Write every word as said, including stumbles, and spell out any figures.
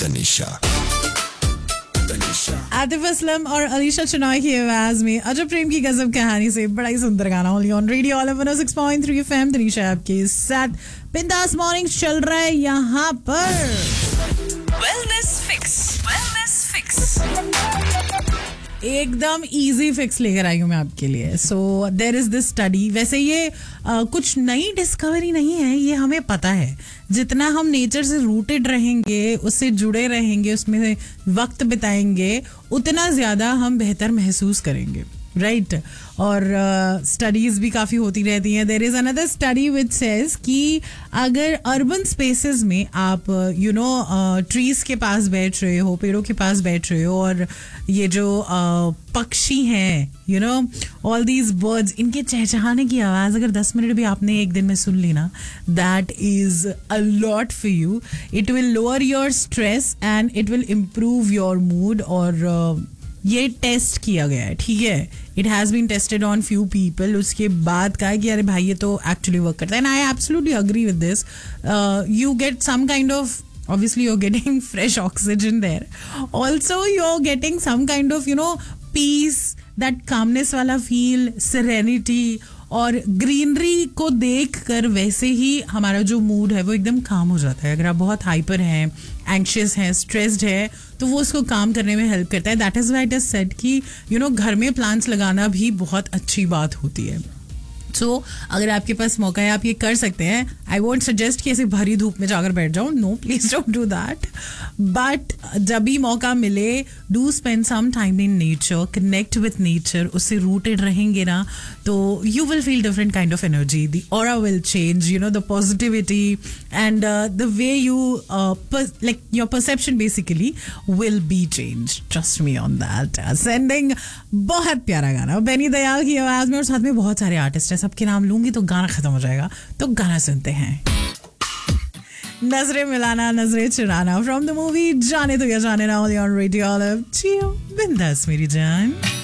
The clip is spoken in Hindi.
तनिषा आतिफ असलम और अलीशा चुनाव की आवाज में अजब प्रेम की गजब कहानी से बड़ा ही सुंदर गाना only on radio all one O six point three FM. Tanisha आपके साथ बिंदास मॉर्निंग चल रहा है यहाँ पर। वेलनेस फिक्स, वेलनेस फिक्स, एकदम इजी फिक्स लेकर आई हूँ मैं आपके लिए। So there is this study. वैसे ये uh, कुछ नई डिस्कवरी नहीं है, ये हमें पता है। जितना हम नेचर से रूटेड रहेंगे, उससे जुड़े रहेंगे, उसमें वक्त बिताएंगे, उतना ज़्यादा हम बेहतर महसूस करेंगे, राइट right? और स्टडीज़ uh, भी काफ़ी होती रहती हैं। There is another study which says कि अगर अर्बन स्पेसेस में आप यू नो ट्रीज़ के पास बैठ रहे हो, पेड़ों के पास बैठ रहे हो, और ये जो uh, पक्षी हैं, you know all these birds, इनके चहचहाने की आवाज़ अगर दस मिनट भी आपने एक दिन में सुन ली ना, that is a lot for you. It will lower your stress and it will improve your mood. और uh, ये टेस्ट किया गया है, ठीक है, it has been tested on few people. उसके बाद कहा कि अरे भाई ये तो एक्चुअली वर्क करता है। And I absolutely agree with this. You get some kind of, obviously you're getting fresh oxygen there, also you're getting some kind of you know peace, that calmness वाला feel, serenity, और ग्रीनरी को देख कर वैसे ही हमारा जो मूड है वो एकदम काम हो जाता है। अगर आप बहुत हाइपर हैं, एंक्शियस हैं, स्ट्रेस्ड है, तो वो उसको काम करने में हेल्प करता है। That is why it is said कि यू नो घर में प्लांट्स लगाना भी बहुत अच्छी बात होती है। सो so, अगर आपके पास मौका है आप ये कर सकते हैं। आई वोंट सजेस्ट कि ऐसे भरी धूप में जाकर बैठ जाओ, no please don't do that. But जब भी मौका मिले, do spend some time in nature, connect with nature. उससे रूटेड रहेंगे ना तो you will feel different kind of energy, the aura will change, you know the positivity and the way you like your perception basically will be change. Trust me on that. Sending बहुत प्यारा गाना बेनी दयाल की आवाज में, और साथ में बहुत सारे आर्टिस्ट हैं, सबके नाम लूंगी तो गाना खत्म हो जाएगा। तो गाना सुनते हैं, नजरें मिलाना नजरें चुराना, फ्रॉम द मूवी जाने तो या जाने ना, ऑन रेडियो बिंदास मेरी जान।